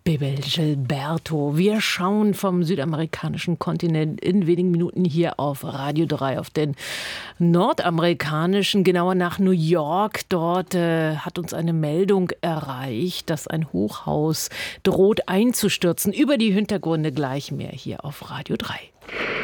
Bebel Gilberto. Wir schauen vom südamerikanischen Kontinent in wenigen Minuten hier auf Radio 3 auf den nordamerikanischen, genauer nach New York. Dort hat uns eine Meldung erreicht, dass ein Hochhaus droht einzustürzen. Über die Hintergründe gleich mehr hier auf Radio 3.